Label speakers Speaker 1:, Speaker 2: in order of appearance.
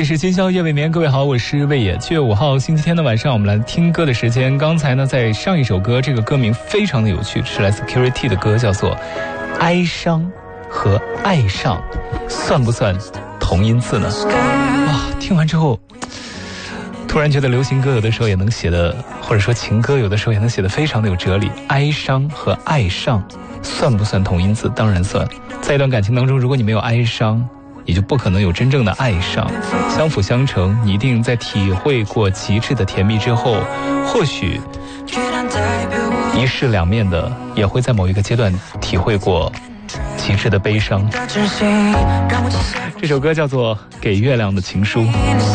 Speaker 1: 里是今宵夜未眠，各位好，我是魏野。7月5号星期天的晚上，我们来听歌的时间。刚才呢，在上一首歌，这个歌名非常的有趣，是来自 Security 的歌，叫做《哀伤和爱上》，算不算同音字呢？哇，听完之后，突然觉得流行歌有的时候也能写的，或者说情歌有的时候也能写的非常的有哲理。哀伤和爱上算不算同音字？当然算。在一段感情当中，如果你没有哀伤，你就不可能有真正的爱上。相辅相成，你一定在体会过极致的甜蜜之后，或许一世两面的也会在某一个阶段体会过极致的悲伤。这首歌叫做《给月亮的情书》。